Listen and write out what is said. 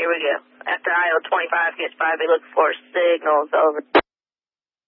here we go. After IO-25 gets by, be looking for signals. Over.